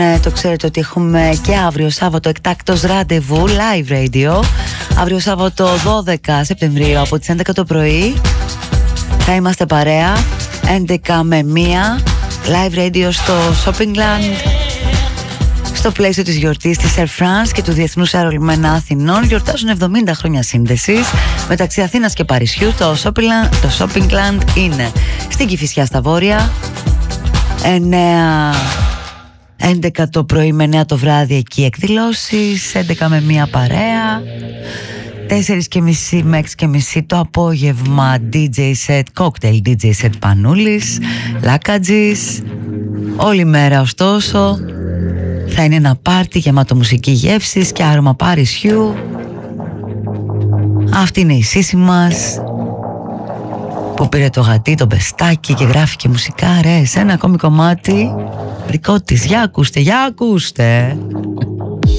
Το ξέρετε ότι έχουμε και αύριο Σάββατο εκτάκτος ραντεβού live radio. Αύριο Σάββατο 12 Σεπτεμβρίου από τις 11 το πρωί θα είμαστε παρέα 11 με 1 live radio στο Shoppingland, στο πλαίσιο της γιορτής της Air France και του Διεθνούς Αερολιμένα Αθηνών. Γιορτάζουν 70 χρόνια σύνδεσης μεταξύ Αθήνας και Παρισιού. Το Shoppingland είναι στην Κηφισιά στα Βόρεια. 11 το πρωί με 9 το βράδυ εκεί εκδηλώσεις, 11 με 1 παρέα, 4:30 με 6:30 το απόγευμα DJ set, cocktail DJ set Πανούλης, Λάκατζης. Όλη μέρα ωστόσο θα είναι ένα πάρτι γεμάτο μουσική γεύσης και άρωμα Παρισιού. Αυτή είναι η Σύση μας που πήρε το γατί, το μπεστάκι και γράφει και μουσικά. Ρε, σε ένα ακόμη κομμάτι δικό της. Για ακούστε, για ακούστε.